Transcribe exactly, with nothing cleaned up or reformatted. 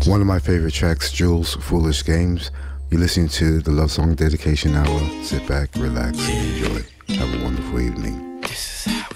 One of my favorite tracks, Jules, Foolish Games. You're listening to the Love Song Dedication Hour. Sit back, relax, and enjoy. Have a wonderful evening. This is how